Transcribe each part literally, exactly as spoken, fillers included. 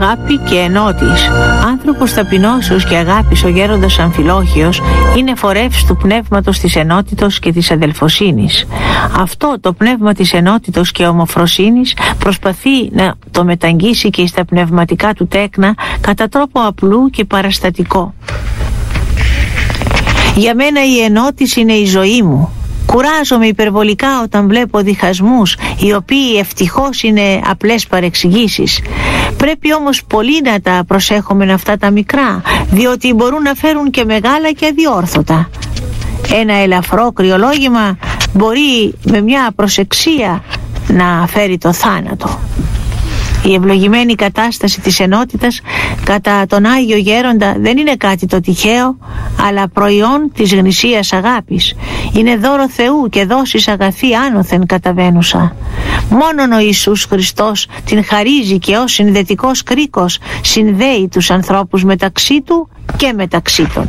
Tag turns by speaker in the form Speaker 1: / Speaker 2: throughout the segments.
Speaker 1: αγάπη και ενότης. Άνθρωπος ταπεινώσεως και αγάπης ο γέροντας Αμφιλόχιος είναι φορεύς του πνεύματος της ενότητος και της αδελφοσύνης. Αυτό το πνεύμα της ενότητος και ομοφροσύνης προσπαθεί να το μεταγγίσει και στα πνευματικά του τέκνα κατά τρόπο απλού και παραστατικό. Για μένα η ενότηση είναι η ζωή μου. Κουράζομαι υπερβολικά όταν βλέπω διχασμούς, οι οποίοι ευτυχώς είναι απλές παρεξηγήσεις. Πρέπει όμως πολύ να τα προσέχουμε αυτά τα μικρά, διότι μπορούν να φέρουν και μεγάλα και αδιόρθωτα. Ένα ελαφρό κρυολόγημα μπορεί με μια προσεξία να φέρει το θάνατο. Η ευλογημένη κατάσταση της ενότητας κατά τον Άγιο Γέροντα δεν είναι κάτι το τυχαίο, αλλά προϊόν της γνησίας αγάπης. Είναι δώρο Θεού και δόσεις αγαθή άνωθεν καταβαίνουσα. Μόνον ο Ιησούς Χριστός την χαρίζει και ως συνδετικός κρίκος συνδέει τους ανθρώπους μεταξύ του και μεταξύ των.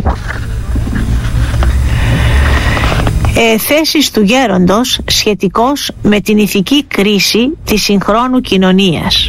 Speaker 1: Ε, θέσεις του γέροντος σχετικώς με την ηθική κρίση της συγχρόνου κοινωνίας.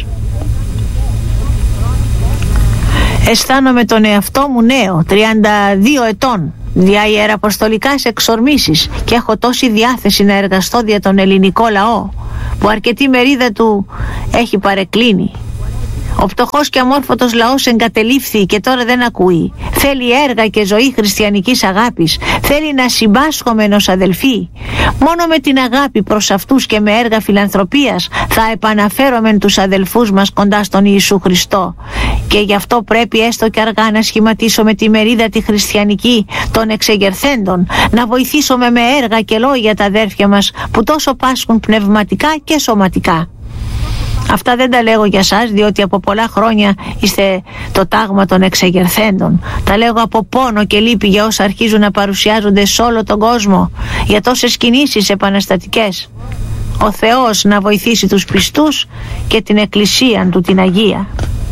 Speaker 1: Αισθάνομαι τον εαυτό μου νέο, τριάντα δύο ετών, δια ιεραποστολικάς εξορμήσεις, και έχω τόση διάθεση να εργαστώ δια τον ελληνικό λαό, που αρκετή μερίδα του έχει παρεκκλίνει. Ο πτωχός και αμόρφωτος λαός εγκατελείφθη και τώρα δεν ακούει. Θέλει έργα και ζωή χριστιανικής αγάπης. Θέλει να συμπάσχομεν ως αδελφοί. Μόνο με την αγάπη προς αυτούς και με έργα φιλανθρωπίας θα επαναφέρομεν τους αδελφούς μας κοντά στον Ιησού Χριστό. Και γι' αυτό πρέπει έστω και αργά να σχηματίσουμε τη μερίδα τη χριστιανική των εξεγερθέντων, να βοηθήσουμε με έργα και λόγια τα αδέρφια μας που τόσο πάσχουν πνευματικά και σωματικά. Αυτά δεν τα λέγω για σας, διότι από πολλά χρόνια είστε το τάγμα των εξεγερθέντων. Τα λέγω από πόνο και λύπη για όσα αρχίζουν να παρουσιάζονται σε όλο τον κόσμο, για τόσες κινήσεις επαναστατικές. Ο Θεός να βοηθήσει τους πιστούς και την Εκκλησία του την Αγία.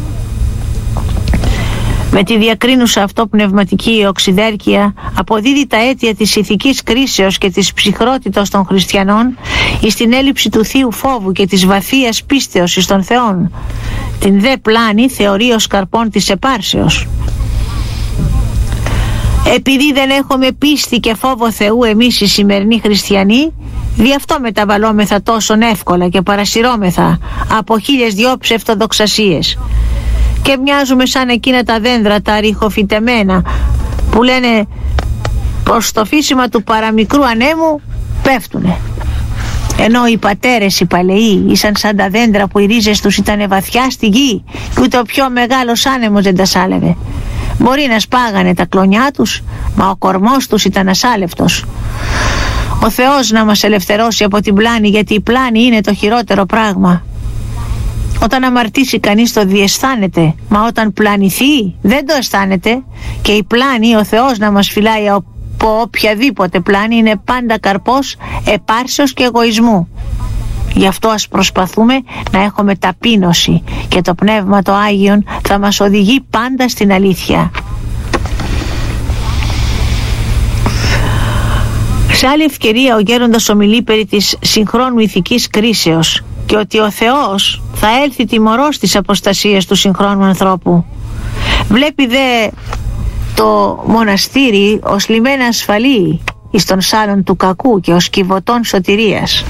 Speaker 1: Με τη διακρίνουσα αυτό πνευματική οξυδέρκεια αποδίδει τα αίτια της ηθικής κρίσεως και της ψυχρότητας των χριστιανών εις την έλλειψη του θείου φόβου και της βαθείας πίστεως εις τον Θεόν. Την δε πλάνη θεωρεί ως καρπόν της επάρσεως. Επειδή δεν έχουμε πίστη και φόβο Θεού εμείς οι σημερινοί χριστιανοί, δι' αυτό μεταβαλόμεθα τόσο εύκολα και παρασυρώμεθα από χίλιες δυο ψευτοδοξασίες. Και μοιάζουμε σαν εκείνα τα δέντρα τα ρηχοφυτεμένα που λένε προς το φύσιμα του παραμικρού ανέμου πέφτουνε. Ενώ οι πατέρες οι παλαιοί ήσαν σαν τα δέντρα που οι ρίζες τους ήταν βαθιά στη γη και ούτε ο πιο μεγάλος άνεμος δεν τα σάλευε. Μπορεί να σπάγανε τα κλονιά τους, μα ο κορμός τους ήταν ασάλευτος. Ο Θεός να μας ελευθερώσει από την πλάνη, γιατί η πλάνη είναι το χειρότερο πράγμα. Όταν αμαρτήσει κανείς το διαισθάνεται, μα όταν πλανηθεί δεν το αισθάνεται. Και η πλάνη, ο Θεός να μας φυλάει από οποιαδήποτε πλάνη, είναι πάντα καρπός επάρσεως και εγωισμού. Γι' αυτό ας προσπαθούμε να έχουμε ταπείνωση και το Πνεύμα το Άγιον θα μας οδηγεί πάντα στην αλήθεια. Σε άλλη ευκαιρία ο γέροντας ομιλεί περί της συγχρόνου ηθικής κρίσεως και ότι ο Θεός θα έλθει τιμωρός της αποστασίας του συγχρόνου ανθρώπου. Βλέπει δε το μοναστήρι ως λιμένα ασφαλή εις των σάλων του κακού και ως κυβωτών σωτηρίας.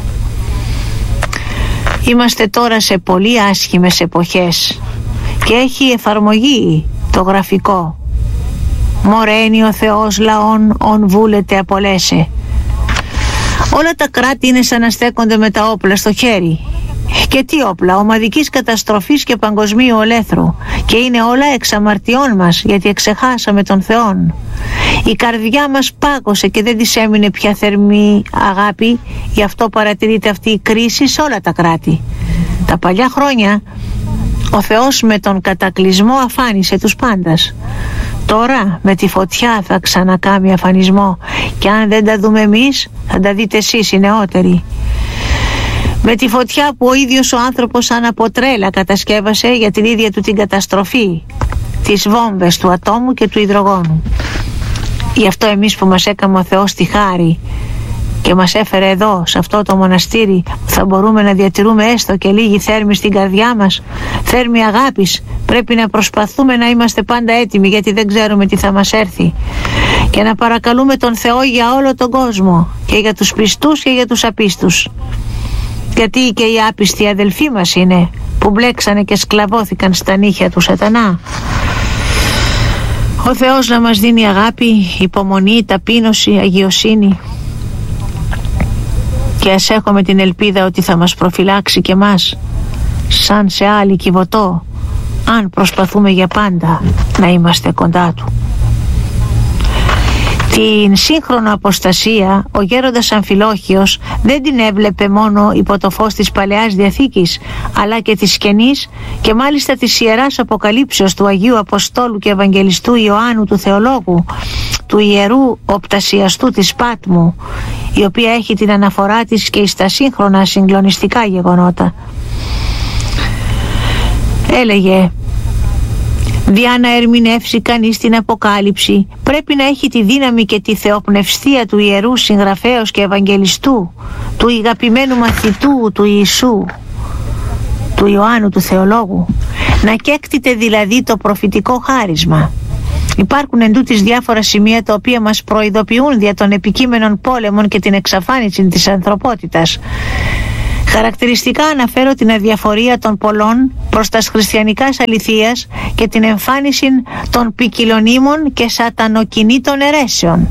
Speaker 1: Είμαστε τώρα σε πολύ άσχημες εποχές και έχει εφαρμογή το γραφικό «Μωραίνει ο Θεός λαών, ον βούλετε απολέσε». Όλα τα κράτη είναι σαν να στέκονται με τα όπλα στο χέρι. Και τι όπλα? Ομαδικής καταστροφής και παγκοσμίου ολέθρου. Και είναι όλα εξ αμαρτιών μας, γιατί εξεχάσαμε τον Θεόν. Η καρδιά μας πάγωσε και δεν της έμεινε πια θερμή αγάπη. Γι' αυτό παρατηρείται αυτή η κρίση σε όλα τα κράτη. Τα παλιά χρόνια ο Θεός με τον κατακλυσμό αφάνισε τους πάντας. Τώρα με τη φωτιά θα ξανακάμει αφανισμό, και αν δεν τα δούμε εμείς θα τα δείτε εσείς οι νεότεροι. Με τη φωτιά που ο ίδιος ο άνθρωπος σαν από τρέλα κατασκεύασε για την ίδια του την καταστροφή, τις βόμβες του ατόμου και του υδρογόνου. Γι' αυτό εμείς που μας έκαμε ο Θεός τη χάρη και μας έφερε εδώ, σε αυτό το μοναστήρι, θα μπορούμε να διατηρούμε έστω και λίγη θέρμη στην καρδιά μας, θέρμη αγάπης. Πρέπει να προσπαθούμε να είμαστε πάντα έτοιμοι, γιατί δεν ξέρουμε τι θα μας έρθει, και να παρακαλούμε τον Θεό για όλο τον κόσμο, και για τους πιστούς και για τους απίστους, γιατί και οι άπιστοι αδελφοί μας είναι που μπλέξανε και σκλαβώθηκαν στα νύχια του σατανά. Ο Θεός να μας δίνει αγάπη, υπομονή, ταπείνωση, αγιοσύνη, και ας έχουμε την ελπίδα ότι θα μας προφυλάξει και μας, σαν σε άλλη Κιβωτό, αν προσπαθούμε για πάντα να είμαστε κοντά Του. Την σύγχρονο αποστασία ο γέροντας Αμφιλόχιος δεν την έβλεπε μόνο υπό το φως της Παλαιάς Διαθήκης, αλλά και της Καινής, και μάλιστα της Ιεράς Αποκαλύψεως του Αγίου Αποστόλου και Ευαγγελιστού Ιωάννου του Θεολόγου, του Ιερού Οπτασιαστού της Πάτμου, η οποία έχει την αναφορά της και στα σύγχρονα συγκλονιστικά γεγονότα. Έλεγε: «Διά να ερμηνεύσει κανείς την Αποκάλυψη, πρέπει να έχει τη δύναμη και τη θεοπνευστία του Ιερού Συγγραφέως και Ευαγγελιστού, του ηγαπημένου μαθητού του Ιησού, του Ιωάννου του Θεολόγου, να κέκτηται δηλαδή το προφητικό χάρισμα. Υπάρχουν εντούτοις διάφορα σημεία τα οποία μας προειδοποιούν δια των επικείμενων πόλεμων και την εξαφάνιση της ανθρωπότητας. Χαρακτηριστικά αναφέρω την αδιαφορία των πολλών προς τας χριστιανικάς αληθείας και την εμφάνιση των ποικιλονίμων και σατανοκινήτων αιρέσεων.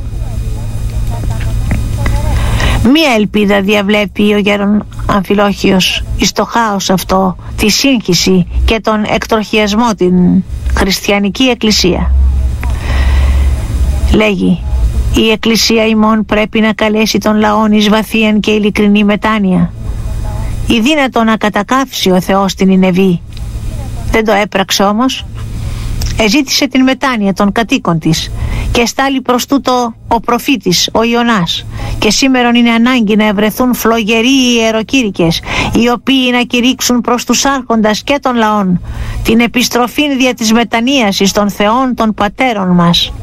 Speaker 1: Μία ελπίδα διαβλέπει ο γέρον Αμφιλόχιος εις το χάος αυτό, τη σύγχυση και τον εκτροχιασμό την χριστιανική εκκλησία. Λέγει: «Η εκκλησία ημών πρέπει να καλέσει τον λαόν εις βαθίαν και ειλικρινή μετάνοια. Ή δύνατο να κατακάψει ο Θεός την Νινεβή. Δεν το έπραξε όμως. Εζήτησε την μετάνοια των κατοίκων της και στάλει προς τούτο ο προφήτης, ο Ιωνάς. Και σήμερον είναι ανάγκη να ευρεθούν φλογεροί ιεροκήρυκες, οι οποίοι να κηρύξουν προς τους άρχοντας και των λαών την επιστροφήν δια της μετανοίας εις των Θεών των πατέρων μας.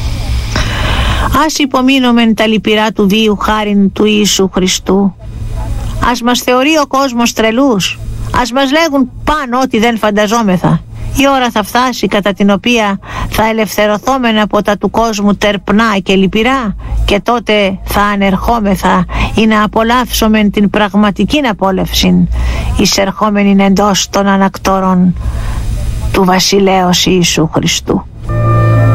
Speaker 1: Ας υπομείνομεν τα λυπηρά του βίου χάριν του Ιησού Χριστού. Ας μας θεωρεί ο κόσμος τρελούς, ας μας λέγουν πάνω ό,τι δεν φανταζόμεθα. Η ώρα θα φτάσει κατά την οποία θα ελευθερωθόμεν από τα του κόσμου τερπνά και λυπηρά, και τότε θα ανερχόμεθα ή να απολαύσομεν την πραγματική απόλαυση, εισερχόμενην εντός των ανακτόρων του Βασιλέως Ιησού Χριστού».